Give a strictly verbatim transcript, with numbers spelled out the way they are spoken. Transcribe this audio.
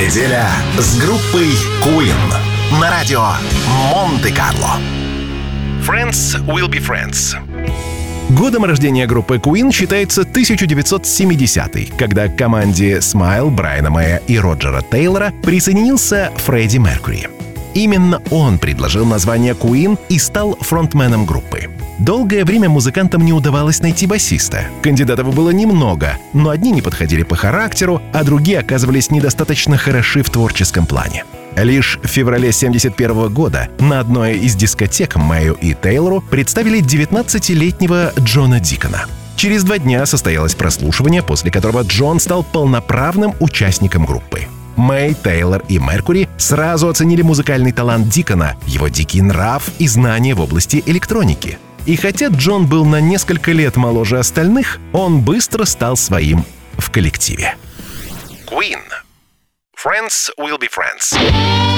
Неделя с группой Queen на радио Монте-Карло. Friends will be friends. Годом рождения группы Queen считается тысяча девятьсот семидесятый, когда к команде Smile Брайана Мэя и Роджера Тейлора присоединился Фредди Меркьюри. Именно он предложил название Queen и стал фронтменом группы. Долгое время музыкантам не удавалось найти басиста. Кандидатов было немного, но одни не подходили по характеру, а другие оказывались недостаточно хороши в творческом плане. Лишь в феврале семьдесят первого года на одной из дискотек Мэю и Тейлору представили девятнадцатилетнего Джона Дикона. Через два дня состоялось прослушивание, после которого Джон стал полноправным участником группы. Мэй, Тейлор и Меркьюри сразу оценили музыкальный талант Дикона, его дикий нрав и знания в области электроники. И хотя Джон был на несколько лет моложе остальных, он быстро стал своим в коллективе. Queen. Friends will be friends.